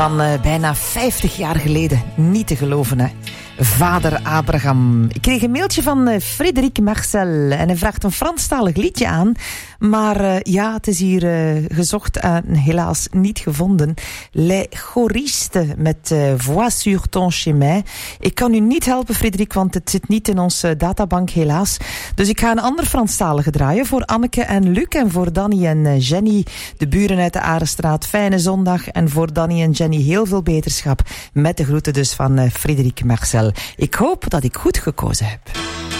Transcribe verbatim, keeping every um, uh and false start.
Van uh, bijna vijftig jaar geleden. Niet te geloven, hè. Vader Abraham. Ik kreeg een mailtje van uh, Frederik Marcel en hij vraagt een Franstalig liedje aan. Maar uh, ja, het is hier uh, gezocht en helaas niet gevonden. Les Choristes met uh, Voix sur ton chemin. Ik kan u niet helpen, Frederik, want het zit niet in onze databank, helaas. Dus ik ga een ander Franstalige draaien voor Anneke en Luc en voor Danny en uh, Jenny, de buren uit de Arenstraat. Fijne zondag en voor Danny en Jenny heel veel beterschap. Met de groeten dus van uh, Frederik Marcel. Ik hoop dat ik goed gekozen heb.